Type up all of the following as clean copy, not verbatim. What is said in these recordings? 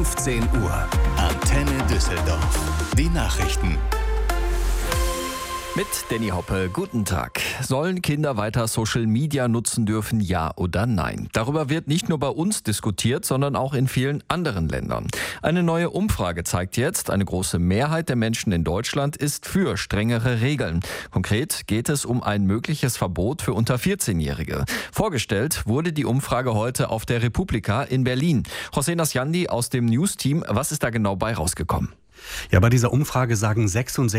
15 Uhr. Antenne Düsseldorf. Die Nachrichten. Mit Danny Hoppe, guten Tag. Sollen Kinder weiter Social Media nutzen dürfen, ja oder nein? Darüber wird nicht nur bei uns diskutiert, sondern auch in vielen anderen Ländern. Eine neue Umfrage zeigt jetzt, eine große Mehrheit der Menschen in Deutschland ist für strengere Regeln. Konkret geht es um ein mögliches Verbot für unter 14-Jährige. Vorgestellt wurde die Umfrage heute auf der Republika in Berlin. José Nasjandi aus dem News-Team, was ist da genau bei rausgekommen? Ja, bei dieser Umfrage sagen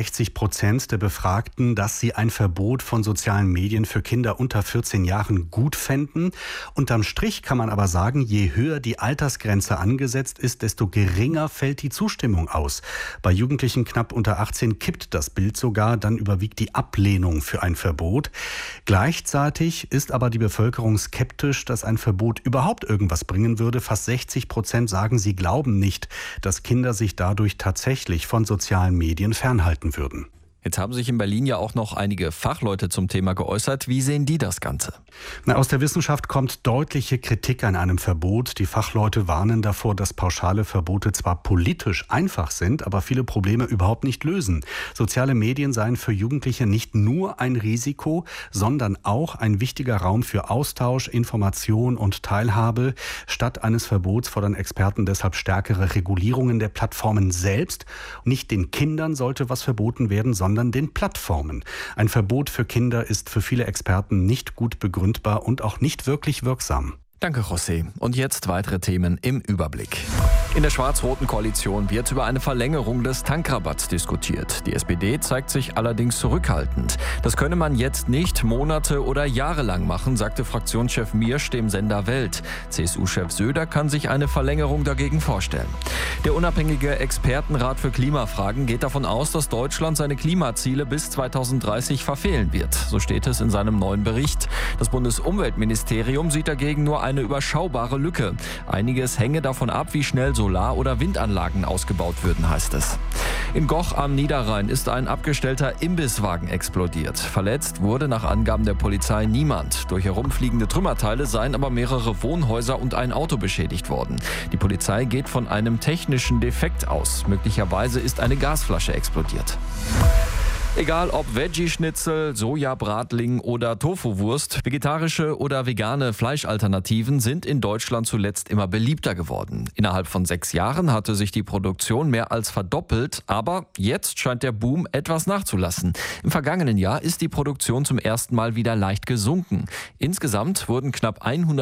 66% der Befragten, dass sie ein Verbot von sozialen Medien für Kinder unter 14 Jahren gut fänden. Unterm Strich kann man aber sagen, je höher die Altersgrenze angesetzt ist, desto geringer fällt die Zustimmung aus. Bei Jugendlichen knapp unter 18 kippt das Bild sogar, dann überwiegt die Ablehnung für ein Verbot. Gleichzeitig ist aber die Bevölkerung skeptisch, dass ein Verbot überhaupt irgendwas bringen würde. Fast 60% sagen, sie glauben nicht, dass Kinder sich dadurch tatsächlich von sozialen Medien fernhalten würden. Jetzt haben sich in Berlin ja auch noch einige Fachleute zum Thema geäußert. Wie sehen die das Ganze? Aus der Wissenschaft kommt deutliche Kritik an einem Verbot. Die Fachleute warnen davor, dass pauschale Verbote zwar politisch einfach sind, aber viele Probleme überhaupt nicht lösen. Soziale Medien seien für Jugendliche nicht nur ein Risiko, sondern auch ein wichtiger Raum für Austausch, Information und Teilhabe. Statt eines Verbots fordern Experten deshalb stärkere Regulierungen der Plattformen selbst. Nicht den Kindern sollte was verboten werden, sondern den Plattformen. Ein Verbot für Kinder ist für viele Experten nicht gut begründbar und auch nicht wirklich wirksam. Danke, José. Und jetzt weitere Themen im Überblick. In der schwarz-roten Koalition wird über eine Verlängerung des Tankrabatts diskutiert. Die SPD zeigt sich allerdings zurückhaltend. Das könne man jetzt nicht Monate oder Jahre lang machen, sagte Fraktionschef Miersch dem Sender Welt. CSU-Chef Söder kann sich eine Verlängerung dagegen vorstellen. Der unabhängige Expertenrat für Klimafragen geht davon aus, dass Deutschland seine Klimaziele bis 2030 verfehlen wird. So steht es in seinem neuen Bericht. Das Bundesumweltministerium sieht dagegen nur eine überschaubare Lücke. Einiges hänge davon ab, wie schnell Solar- oder Windanlagen ausgebaut würden, heißt es. In Goch am Niederrhein ist ein abgestellter Imbisswagen explodiert. Verletzt wurde nach Angaben der Polizei niemand. Durch herumfliegende Trümmerteile seien aber mehrere Wohnhäuser und ein Auto beschädigt worden. Die Polizei geht von einem technischen Defekt aus. Möglicherweise ist eine Gasflasche explodiert. Egal ob Veggie-Schnitzel, Sojabratling oder Tofu-Wurst, vegetarische oder vegane Fleischalternativen sind in Deutschland zuletzt immer beliebter geworden. Innerhalb von 6 Jahren hatte sich die Produktion mehr als verdoppelt, aber jetzt scheint der Boom etwas nachzulassen. Im vergangenen Jahr ist die Produktion zum ersten Mal wieder leicht gesunken. Insgesamt wurden knapp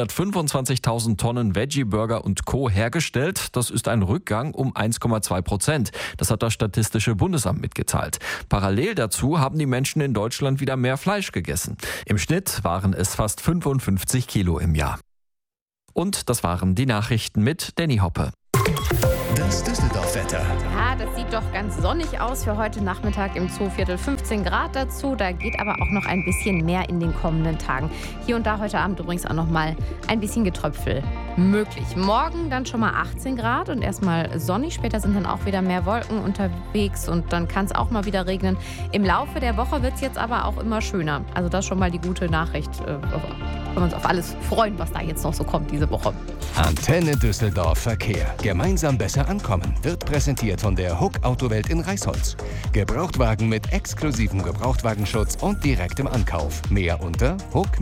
125.000 Tonnen Veggie-Burger und Co. hergestellt. Das ist ein Rückgang um 1,2%. Das hat das Statistische Bundesamt mitgeteilt. Parallel dazu haben die Menschen in Deutschland wieder mehr Fleisch gegessen. Im Schnitt waren es fast 55 Kilo im Jahr. Und das waren die Nachrichten mit Danny Hoppe. Das Düsseldorf-Wetter. Ja, das sieht doch ganz sonnig aus für heute Nachmittag im Zooviertel. 15 Grad dazu. Da geht aber auch noch ein bisschen mehr in den kommenden Tagen. Hier und da heute Abend übrigens auch noch mal ein bisschen Getröpfel möglich. Morgen dann schon mal 18 Grad und erstmal sonnig. Später sind dann auch wieder mehr Wolken unterwegs und dann kann es auch mal wieder regnen. Im Laufe der Woche wird es jetzt aber auch immer schöner. Also das ist schon mal die gute Nachricht. Können wir uns auf alles freuen, was da jetzt noch so kommt diese Woche. Antenne Düsseldorf Verkehr. Gemeinsam besser ankommen. Wird präsentiert von der Huck Autowelt in Reisholz. Gebrauchtwagen mit exklusivem Gebrauchtwagenschutz und direktem Ankauf. Mehr unter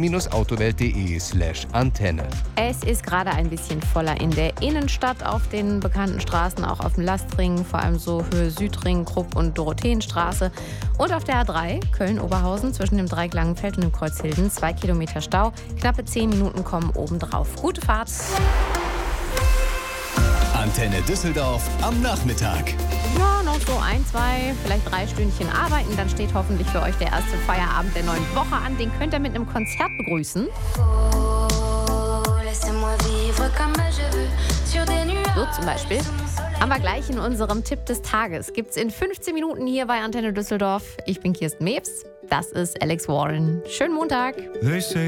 huck-autowelt.de/Antenne. Es ist gerade ein bisschen voller in der Innenstadt auf den bekannten Straßen, auch auf dem Lastring, vor allem so Höhe Südring, Krupp und Dorotheenstraße. Und auf der A3 Köln-Oberhausen zwischen dem Dreieck Langenfeld und dem Kreuz Hilden 2 Kilometer Stau. Knappe 10 Minuten kommen obendrauf. Gute Fahrt! Antenne Düsseldorf am Nachmittag. Ja, noch so 1, 2, vielleicht 3 Stündchen arbeiten. Dann steht hoffentlich für euch der erste Feierabend der neuen Woche an. Den könnt ihr mit einem Konzert begrüßen. So zum Beispiel. Haben wir gleich in unserem Tipp des Tages. Gibt's in 15 Minuten hier bei Antenne Düsseldorf. Ich bin Kirsten Mewes. Das ist Alex Warren. Schönen Montag.